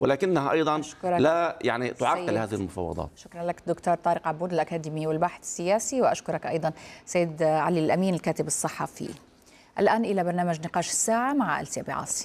ولكنها أيضا لا يعني تعرقل هذه المفاوضات. شكرا لك دكتور طارق عبود الأكاديمي والباحث السياسي، وأشكرك أيضا سيد علي الأمين الكاتب الصحفي. الآن إلى برنامج نقاش الساعة مع ألسي بعاصي.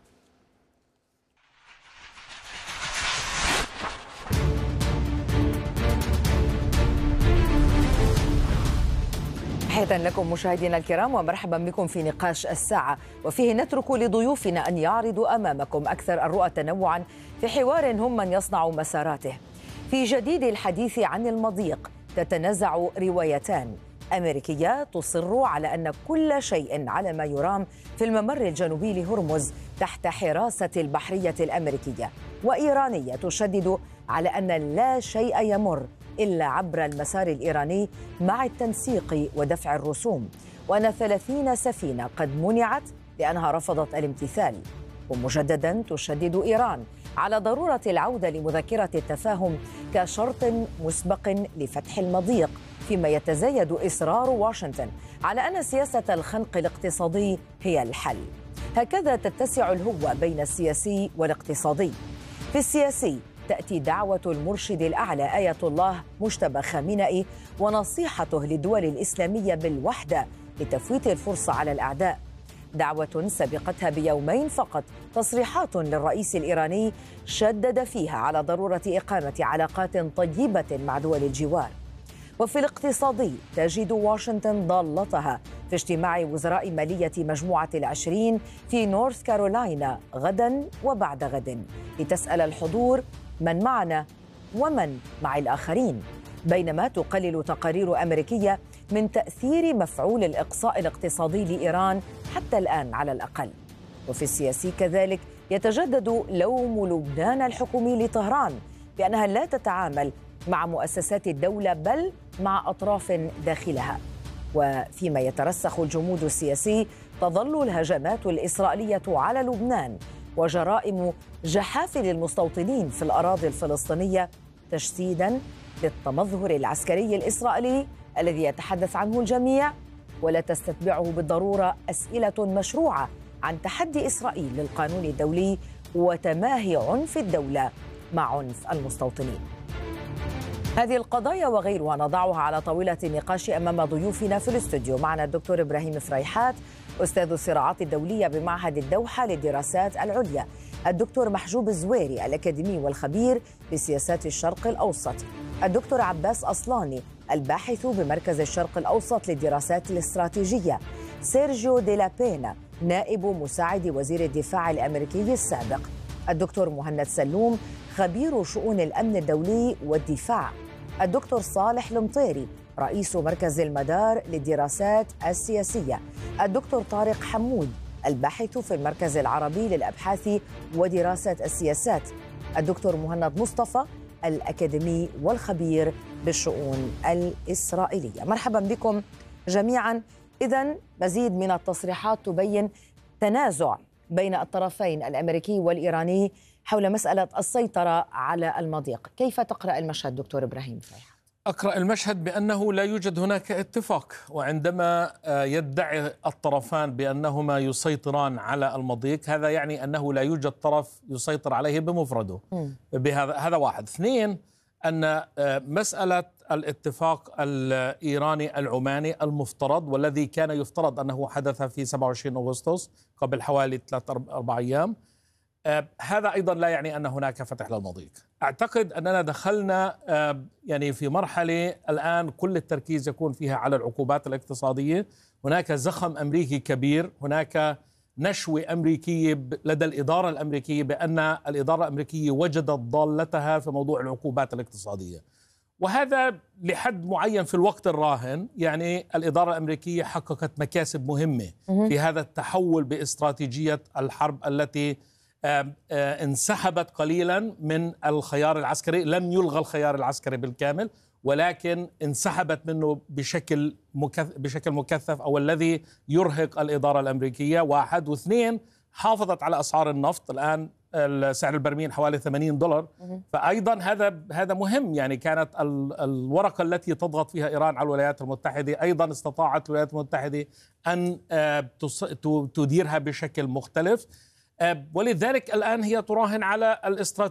تحية لكم مشاهدينا الكرام ومرحبا بكم في نقاش الساعة، وفيه نترك لضيوفنا أن يعرضوا أمامكم أكثر الرؤى تنوعا في حوار هم من يصنع مساراته. في جديد الحديث عن المضيق تتنازع روايتان أمريكية تصر على أن كل شيء على ما يرام في الممر الجنوبي لهرمز تحت حراسة البحرية الأمريكية، وإيرانية تشدد على أن لا شيء يمر إلا عبر المسار الإيراني مع التنسيق ودفع الرسوم، وأن 30 سفينة قد منعت لأنها رفضت الامتثال. ومجددا تشدد إيران على ضرورة العودة لمذكرة التفاهم كشرط مسبق لفتح المضيق، فيما يتزايد إصرار واشنطن على أن سياسة الخنق الاقتصادي هي الحل. هكذا تتسع الهوة بين السياسي والاقتصادي. في السياسي تأتي دعوة المرشد الأعلى آية الله مجتبى خامنئي ونصيحته للدول الإسلامية بالوحدة لتفويت الفرصة على الأعداء، دعوة سبقتها بيومين فقط تصريحات للرئيس الإيراني شدد فيها على ضرورة إقامة علاقات طيبة مع دول الجوار. وفي الاقتصادي تجد واشنطن ضالتها في اجتماع وزراء مالية مجموعة ال20 في نورث كارولاينا غدا وبعد غد لتسأل الحضور من معنا ومن مع الآخرين، بينما تقلل تقارير أمريكية من تأثير مفعول الإقصاء الاقتصادي لإيران حتى الآن على الأقل. وفي السياسي كذلك يتجدد لوم لبنان الحكومي لطهران بأنها لا تتعامل مع مؤسسات الدولة بل مع أطراف داخلها. وفيما يترسخ الجمود السياسي تظل الهجمات الإسرائيلية على لبنان وجرائم جحافل المستوطنين في الأراضي الفلسطينية تجسيدا للتمظهر العسكري الإسرائيلي الذي يتحدث عنه الجميع، ولا تستتبعه بالضرورة أسئلة مشروعة عن تحدي إسرائيل للقانون الدولي وتماهي عنف الدولة مع عنف المستوطنين. هذه القضايا وغيرها نضعها على طاولة النقاش أمام ضيوفنا في الاستوديو. معنا الدكتور إبراهيم فريحات أستاذ الصراعات الدولية بمعهد الدوحة للدراسات العليا، الدكتور محجوب الزويري الأكاديمي والخبير بسياسات الشرق الأوسط، الدكتور عباس أصلاني الباحث بمركز الشرق الأوسط للدراسات الاستراتيجية، سيرجيو ديلا بينا نائب مساعد وزير الدفاع الأمريكي السابق، الدكتور مهند سلوم خبير شؤون الأمن الدولي والدفاع، الدكتور صالح المطيري رئيس مركز المدار للدراسات السياسية، الدكتور طارق حمود الباحث في المركز العربي للأبحاث ودراسة السياسات، الدكتور مهند مصطفى الأكاديمي والخبير بالشؤون الإسرائيلية. مرحبا بكم جميعا. إذن مزيد من التصريحات تبين تنازع بين الطرفين الأمريكي والإيراني حول مسألة السيطرة على المضيق. كيف تقرأ المشهد دكتور إبراهيم فريحات؟ أقرأ المشهد بأنه لا يوجد هناك اتفاق، وعندما يدعي الطرفان بأنهما يسيطران على المضيق هذا يعني أنه لا يوجد طرف يسيطر عليه بمفرده. هذا واحد. اثنين، أن مسألة الاتفاق الإيراني العماني المفترض والذي كان يفترض أنه حدث في 27 أغسطس قبل حوالي 3-4 أيام، هذا أيضا لا يعني أن هناك فتح للمضيق. أعتقد أننا دخلنا يعني في مرحلة الآن كل التركيز يكون فيها على العقوبات الاقتصادية. هناك زخم أمريكي كبير، هناك نشوة أمريكية لدى الإدارة الأمريكية بأن الإدارة الأمريكية وجدت ضالتها في موضوع العقوبات الاقتصادية، وهذا لحد معين في الوقت الراهن. يعني الإدارة الأمريكية حققت مكاسب مهمة في هذا التحول باستراتيجية الحرب التي انسحبت قليلا من الخيار العسكري. لم يلغى الخيار العسكري بالكامل، ولكن انسحبت منه بشكل مكثف أو الذي يرهق الإدارة الأمريكية. واحد. واثنين، حافظت على أسعار النفط. الآن سعر البرميل حوالي $80، فأيضا هذا مهم. يعني كانت الورقة التي تضغط فيها إيران على الولايات المتحدة أيضا استطاعت الولايات المتحدة أن تديرها بشكل مختلف، ولذلك الآن هي تراهن على الاستراتيجية